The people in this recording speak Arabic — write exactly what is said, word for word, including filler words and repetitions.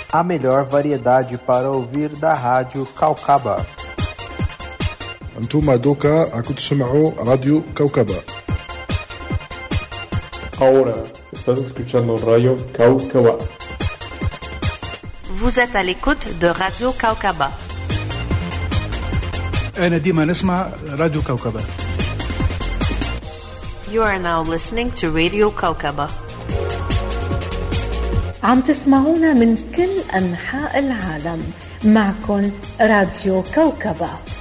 A melhor variedade para ouvir da Rádio Caucaba. أنتم دوكا عكم تسمعوا راديو كوكبة. Ahora estás escuchando Radio Caucaba. Vous êtes à l'écoute de Radio Caucaba. أنا ديما نسمع راديو كوكبة. You are now listening to Radio Caucaba. عم تسمعونا من كل أنحاء العالم. معكم راديو كوكبة.